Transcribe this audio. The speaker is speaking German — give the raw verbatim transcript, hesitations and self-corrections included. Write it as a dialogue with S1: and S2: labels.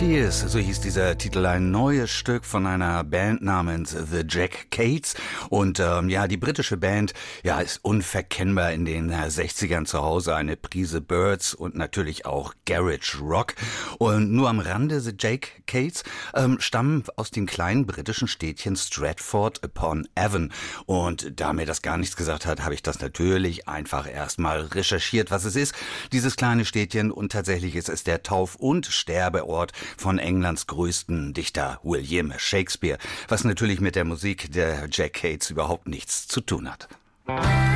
S1: Tears, so hieß dieser Titel, ein neues Stück von einer Band namens The Jack Cates. Und ähm, ja, die britische Band ja ist unverkennbar in den äh, sechzigern zu Hause, eine Prise Birds und natürlich auch Garage Rock. Und nur am Rande, The Jack Cates ähm, stammen aus dem kleinen britischen Städtchen Stratford upon Avon. Und da mir das gar nichts gesagt hat, habe ich das natürlich einfach erstmal recherchiert, was es ist, dieses kleine Städtchen. Und tatsächlich ist es der Tauf- und Sterbeort von Englands größten Dichter William Shakespeare, was natürlich mit der Musik der Jack Cates überhaupt nichts zu tun hat.